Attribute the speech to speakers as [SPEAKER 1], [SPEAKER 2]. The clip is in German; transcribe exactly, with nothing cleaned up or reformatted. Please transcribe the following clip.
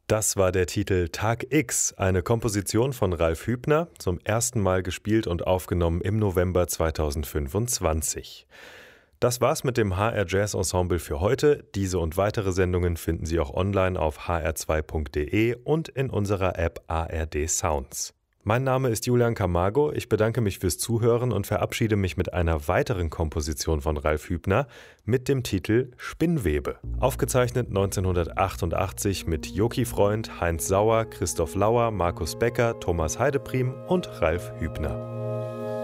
[SPEAKER 1] Das war der Titel Tag X, eine Komposition von Ralf Hübner, zum ersten Mal gespielt und aufgenommen im November zweitausendfünfundzwanzig. Das war's mit dem H R Jazz Ensemble für heute. Diese und weitere Sendungen finden Sie auch online auf h r zwei punkt d e und in unserer App A R D Sounds. Mein Name ist Julian Camargo, ich bedanke mich fürs Zuhören und verabschiede mich mit einer weiteren Komposition von Ralf Hübner mit dem Titel Spinnwebe. Aufgezeichnet neunzehnhundertachtundachtzig mit Joki Freund, Heinz Sauer, Christoph Lauer, Markus Becker, Thomas Heideprim und Ralf Hübner.